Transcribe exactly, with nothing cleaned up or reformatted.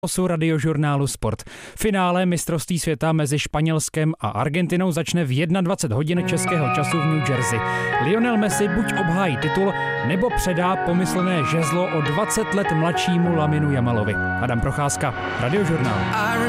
Osu radiožurnálu Sport. Finále mistrovství světa mezi Španělskem a Argentinou začne v dvacet jedna hodin českého času v New Jersey. Lionel Messi buď obhájí titul, nebo předá pomyslné žezlo o dvacet let mladšímu Laminu Jamalovi. Adam Procházka, Radiožurnál.